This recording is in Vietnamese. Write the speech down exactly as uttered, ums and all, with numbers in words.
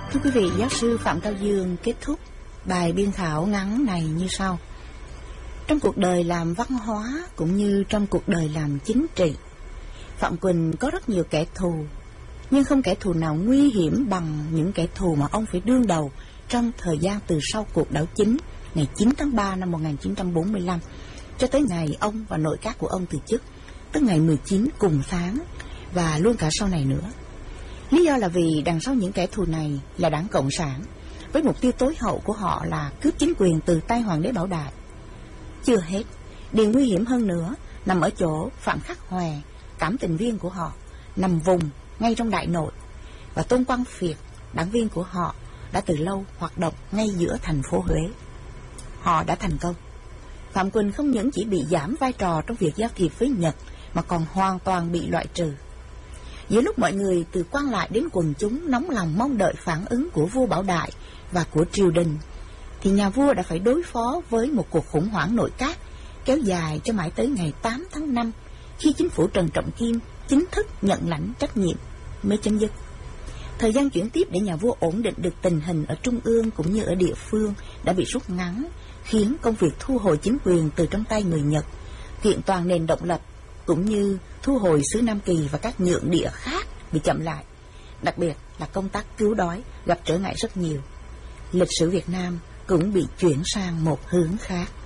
Thưa quý vị, giáo sư Phạm Cao Dương kết thúc bài biên khảo ngắn này như sau. Trong cuộc đời làm văn hóa cũng như trong cuộc đời làm chính trị, Phạm Quỳnh có rất nhiều kẻ thù, nhưng không kẻ thù nào nguy hiểm bằng những kẻ thù mà ông phải đương đầu trong thời gian từ sau cuộc đảo chính ngày chín tháng ba năm một nghìn chín trăm bốn mươi lăm cho tới ngày ông và nội các của ông từ chức, tức ngày mười chín cùng tháng và luôn cả sau này nữa. Lý do là vì đằng sau những kẻ thù này là Đảng Cộng sản, với mục tiêu tối hậu của họ là cướp chính quyền từ tay Hoàng đế Bảo Đại. Chưa hết, điều nguy hiểm hơn nữa nằm ở chỗ Phạm Khắc Hòe, cảm tình viên của họ, nằm vùng ngay trong Đại Nội, và Tôn Quang Phiệt, đảng viên của họ, đã từ lâu hoạt động ngay giữa thành phố Huế. Họ đã thành công. Phạm Quỳnh không những chỉ bị giảm vai trò trong việc giao thiệp với Nhật, mà còn hoàn toàn bị loại trừ. Giữa lúc mọi người từ quan lại đến quần chúng nóng lòng mong đợi phản ứng của vua Bảo Đại và của triều đình, thì nhà vua đã phải đối phó với một cuộc khủng hoảng nội các kéo dài cho mãi tới ngày tám tháng năm, khi chính phủ Trần Trọng Kim chính thức nhận lãnh trách nhiệm mới chấm dứt. Thời gian chuyển tiếp để nhà vua ổn định được tình hình ở trung ương cũng như ở địa phương đã bị rút ngắn, khiến công việc thu hồi chính quyền từ trong tay người Nhật, kiện toàn nền độc lập cũng như thu hồi xứ Nam Kỳ và các nhượng địa khác bị chậm lại. Đặc biệt là công tác cứu đói gặp trở ngại rất nhiều. Lịch sử Việt Nam cũng bị chuyển sang một hướng khác.